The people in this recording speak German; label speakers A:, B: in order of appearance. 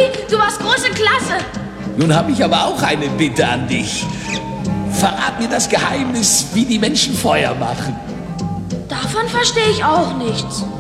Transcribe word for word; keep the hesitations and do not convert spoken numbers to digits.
A: du warst große Klasse.
B: Nun habe ich aber auch eine Bitte an dich. Verrat mir das Geheimnis, wie die Menschen Feuer machen.
A: Davon verstehe ich auch nichts.